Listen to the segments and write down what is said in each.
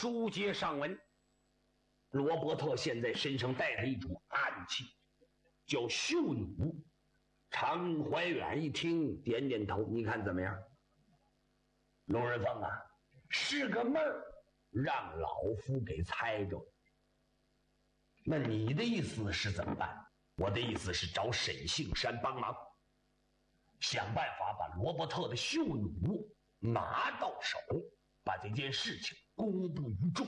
书接上文，罗伯特现在身上带着一种暗器，叫嗅弩。常怀远一听，点点头，你看怎么样？龙人凤啊，是个闷儿，让老夫给猜着。那你的意思是怎么办？我的意思是找沈杏山帮忙，想办法把罗伯特的嗅弩拿到手，把这件事情公布于众。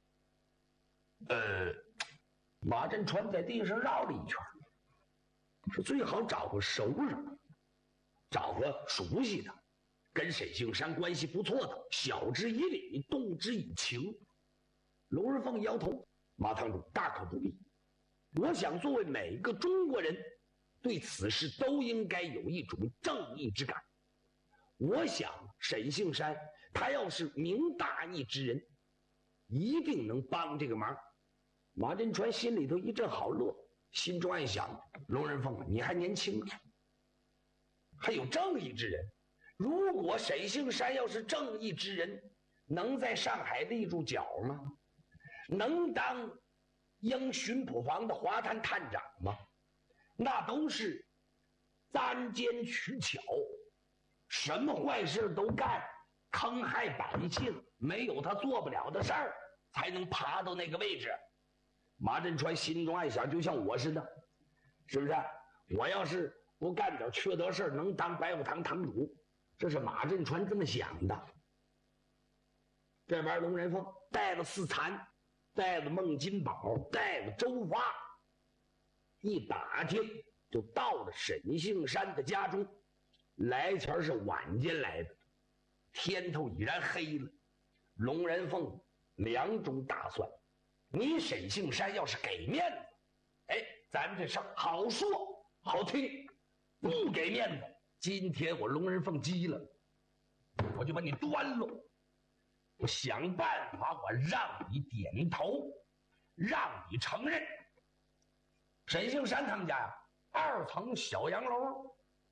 马振川在地上绕了一圈，说最好找个熟人，找个熟悉的，跟沈杏山关系不错的，晓之以理，动之以情。龙日凤摇头，马堂主大可不必。我想作为每个中国人，对此事都应该有一种正义之感。我想沈杏山他要是明大义之人，一定能帮这个忙。马振川心里头一阵好乐，心中暗想，龙人凤你还年轻啊，还有正义之人。如果沈杏山要是正义之人，能在上海立住脚吗？能当英巡捕房的华滩探长吗？那都是簪奸取巧，什么坏事都干，坑害百姓，没有他做不了的事儿，才能爬到那个位置。马振川心中暗想，就像我似的，是不是？我要是不干点缺德事儿，能当白虎堂堂主，这是马振川这么想的。这边龙人凤带了四残，带了孟金宝，带了周发，一打听就到了沈杏山的家中。来前是晚间来的，天头已然黑了。龙人凤两种打算，你沈杏山要是给面子，咱们这事儿好说好听；不给面子，今天我龙人凤急了，我就把你端了。我想办法，我让你点头，让你承认。沈杏山他们家呀，2层小洋楼，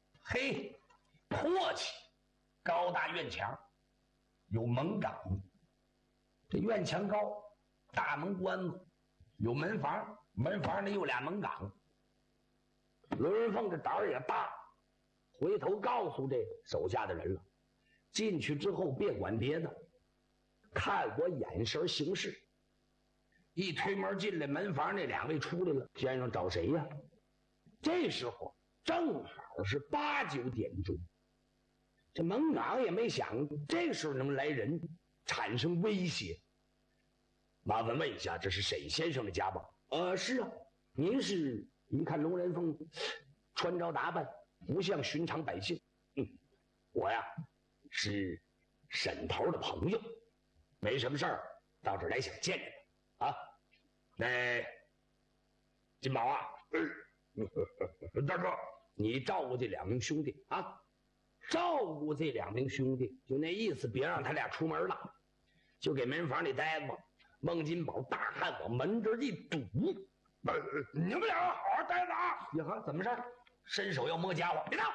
阔气，高大院墙，有门岗。这院墙高，大门关子，有门房，门房里有俩门岗。龙人凤这胆儿也大，回头告诉这手下的人了，进去之后别管别的，看我眼神行事。一推门进来，门房那2位出来了，先生找谁呀？这时候正好是8、9点钟，这门岗也没想这时候能来人，产生威胁。麻烦问一下，这是沈先生的家吧？是啊。您是？一看龙人凤穿着打扮不像寻常百姓。我呀是沈头的朋友，没什么事儿，到这儿来想见见他啊。那金宝啊，大哥，你照顾这2名兄弟啊，照顾这2名兄弟，就那意思，别让他俩出门了，就给门房里待着。孟金宝大汉往门这一堵，你们俩好好待着啊！呀哈，怎么事？伸手要摸家伙，别动！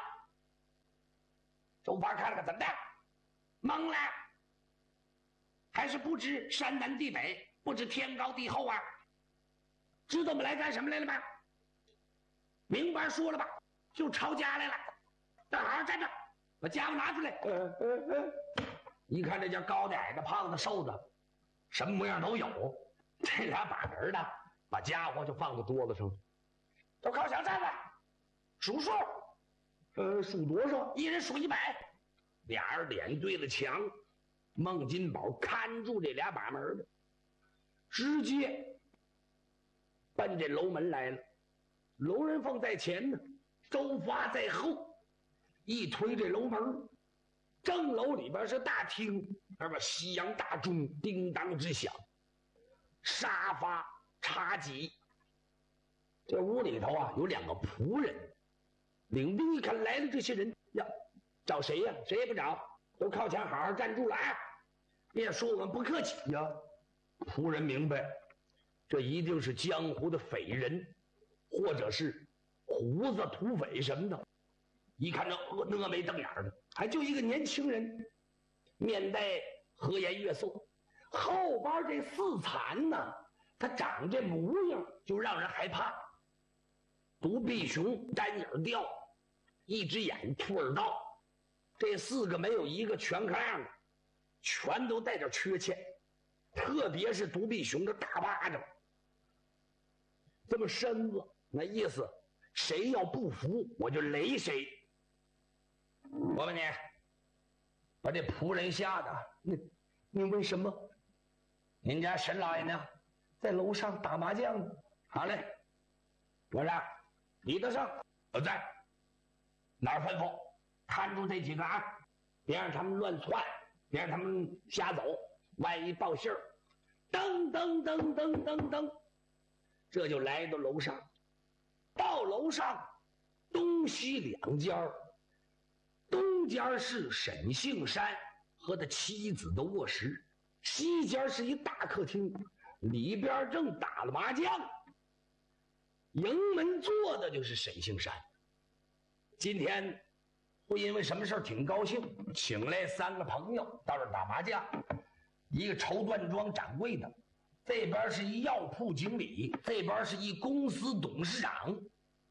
周发看了看，怎么的？懵了？还是不知山南地北，不知天高地厚啊？知道我们来干什么来了吗？明白说了吧，就抄家来了。好好站着，把家伙拿出来。一看这家高的、矮的、胖的、瘦的，什么模样都有。这俩把门的把家伙就放在桌子上，都靠墙站着，数数。数多少？一人数100。俩人脸对着墙，孟金宝看住这俩把门的，直接奔这楼门来了。龙人凤在前呢，周发在后，一推这楼门，正楼里边是大厅，那么西洋大钟叮当直响，沙发茶几。这屋里头啊有2个仆人，领兵一看来了这些人呀，找谁呀？谁也不找，都靠墙好好站住了啊！别说我们不客气呀。仆人明白，这一定是江湖的匪人，或者是胡子土匪什么的。一看这恶眉瞪眼的，还就一个年轻人，面带和颜悦色， 后边这四残呢，他长这模样就让人害怕。独臂熊单眼吊，一只眼兔耳道，这4个没有一个全看的，全都带点缺陷，特别是独臂熊的大巴掌，这么身子，那意思谁要不服我就雷谁。我问你，把这仆人吓的，你为什么？您家沈老爷呢？在楼上打麻将呢。好嘞，我说李德胜，我在哪儿吩咐？看住这几个啊，别让他们乱窜，别让他们瞎走，万一报信儿，噔噔噔噔噔噔，这就来到楼上。到楼上，东西两间，东间是沈杏山和他妻子的卧室，西间是一大客厅，里边正打了麻将。迎门坐的就是沈杏山。今天会因为什么事儿挺高兴，请来3个朋友到这儿打麻将，一个绸缎庄掌柜的，这边是一药铺经理，这边是一公司董事长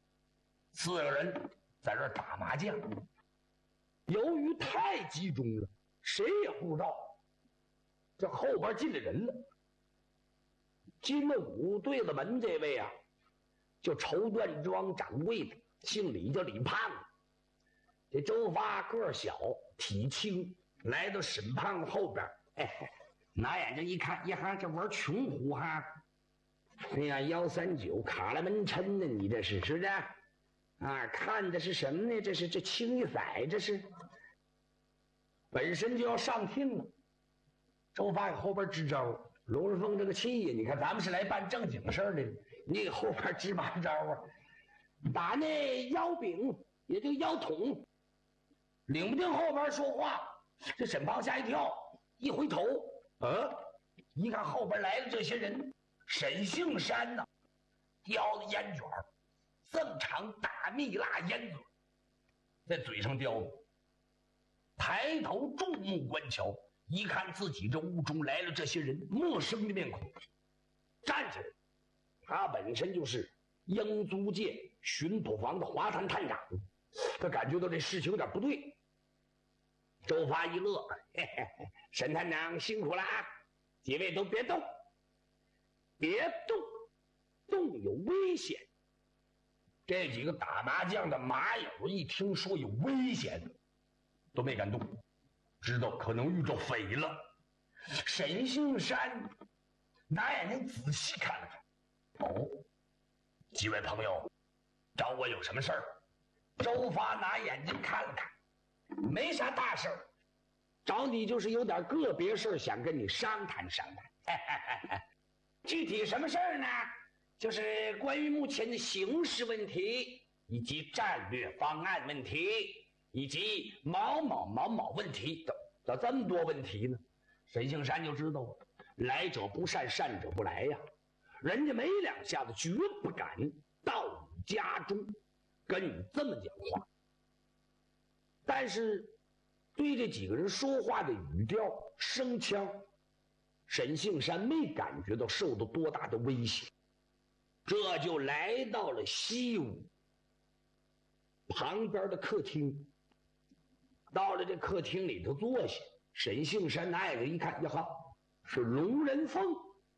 ，4个人在这儿打麻将。由于太集中了，谁也不知道这后边进来人了。进了5对子门这位啊，就绸缎庄掌柜的，姓李，叫李胖子。这周发个儿小体轻，来到沈胖子后边，拿眼睛一看，呀，这玩穷胡哈，哎呀，139卡拉门抻呢，你这是的啊？看的是什么呢？这清一色，这是本身就要上听了。周发给后边支招，龙日凤这个气呀！你看咱们是来办正经事儿的，你给后边支嘛招啊？打那腰柄，也就腰筒，领不定后边说话。这沈胖吓一跳，一回头，一看后边来了这些人，沈杏山呢，叼着烟卷，这么长大蜜蜡烟嘴，在嘴上叼着，抬头注目观瞧，一看自己这屋中来了这些人，陌生的面孔，站起来。他本身就是英租界巡捕房的华探探长，他感觉到这事情有点不对。周发一乐，沈探长辛苦了啊！几位都别动，别动，动有危险。这几个打麻将的麻友一听说有危险，都没敢动，知道可能遇着匪了。沈杏山拿眼睛仔细看了看，几位朋友找我有什么事儿？周发拿眼睛看了看，没啥大事儿，找你就是有点个别事儿，想跟你商谈商谈。具体什么事儿呢？就是关于目前的形势问题，以及战略方案问题，以及某问题，怎么这么多问题呢？沈杏山就知道了，来者不善，善者不来呀。人家没两下子绝不敢到你家中跟你这么讲话。但是对这几个人说话的语调声腔，沈杏山没感觉到受到多大的威胁。这就来到了西屋旁边的客厅，到了这客厅里头坐下，沈杏山拿眼睛一看，呀哈，是龙人凤。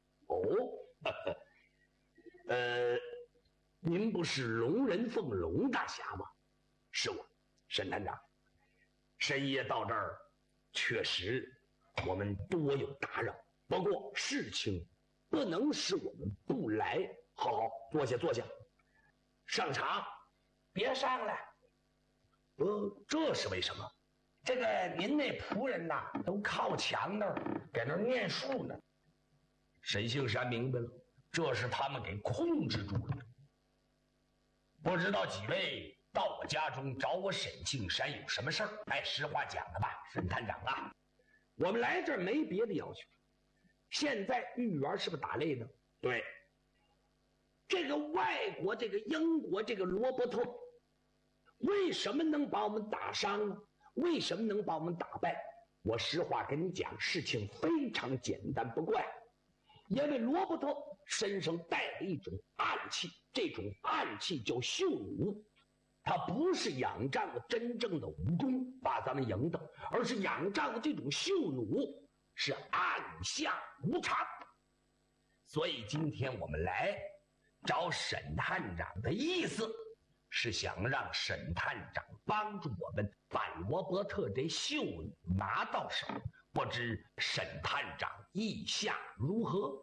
您不是龙人凤龙大侠吗？是我，沈探长。深夜到这儿，确实我们多有打扰，不过事情不能使我们不来。好，坐下坐下。上场，别上来。这是为什么？这个您那仆人呐，都靠墙那儿在那儿念书呢。沈杏山明白了，这是他们给控制住了。不知道几位到我家中找我沈杏山有什么事儿？实话讲了吧，沈探长啊，我们来这儿没别的要求。现在豫园是不是打擂呢？对。这个外国，这个英国，这个罗伯特，为什么能把我们打伤呢？为什么能把我们打败？ 我实话跟你讲，事情非常简单不过呀。因为罗伯特身上带了一种暗气，这种暗气叫秀弩，他不是仰仗的真正的武功把咱们赢的，而是仰仗的这种秀弩是暗下无常。所以今天我们来找沈探长的意思是想让沈探长帮助我们把罗伯特这秀弩拿到手，不知沈探长意下如何？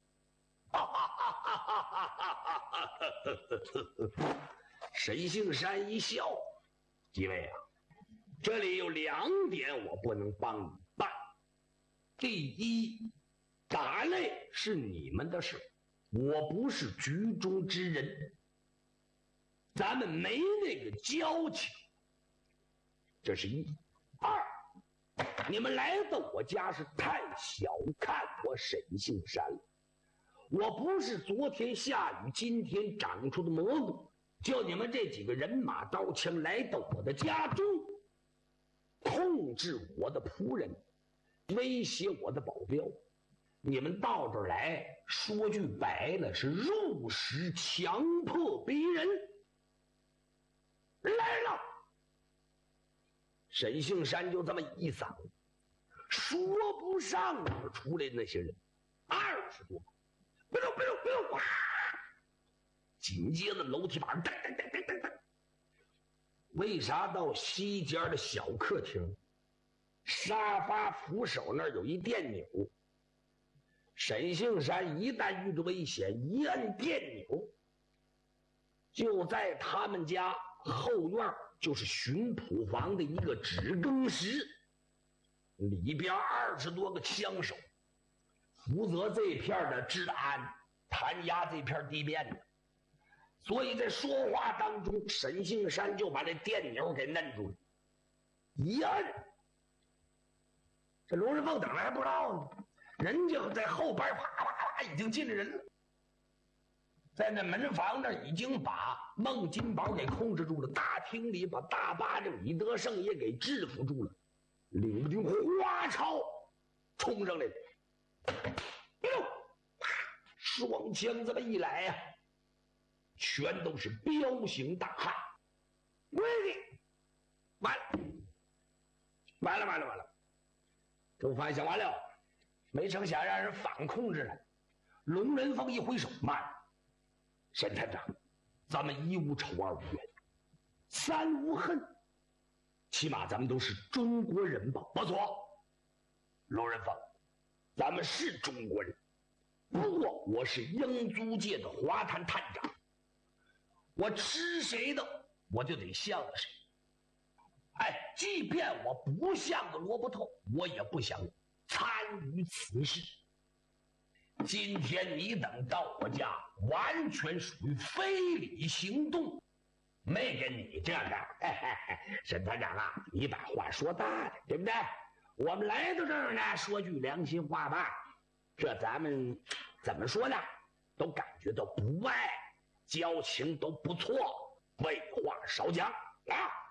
沈杏山一笑，几位啊，这里有2点我不能帮你办。第一，打擂是你们的事，我不是局中之人，咱们没那个交情，这是一。二，你们来到我家是太小看我沈杏山了。我不是昨天下雨今天长出的蘑菇，叫你们这几个人马刀枪来到我的家中，控制我的仆人，威胁我的保镖。你们到这儿来，说句白了，是入室强迫别人。来了，沈杏山就这么一嗓子，说不上哪儿出来那些人，20多个。不用！哇！紧接着楼梯板噔噔噔。为啥到西间的小客厅，沙发扶手那儿有一电钮？沈杏山一旦遇着危险，一摁电钮，就在他们家后院就是巡捕房的一个纸更室，里边20多个枪手。负责这片的治安，弹压这片地面的，所以在说话当中，沈杏山就把这电钮给摁住了，一摁，这龙人凤等还不知道呢，人家在后边啪已经进来人了，在那门房那已经把孟金宝给控制住了，大厅里把大巴掌李德胜也给制服住了，领不丁花超冲上来了。双枪这么一来呀，全都是彪形大汉。完了！这反想完了，没成想让人反控制了。龙人凤一挥手，慢，沈探长，咱们1无仇2无怨，3无恨，起码咱们都是中国人吧？不错，龙人凤，咱们是中国人。不过我是英租界的华坛探长，我吃谁的我就得向着谁。即便我不像个罗伯特，我也不想参与此事。今天你等到我家，完全属于非礼行动，没跟你这样的。沈探长啊，你把话说大了，对不对？我们来到这儿呢，说句良心话吧。这咱们怎么说呢？都感觉到不赖，交情都不错，废话少讲啊。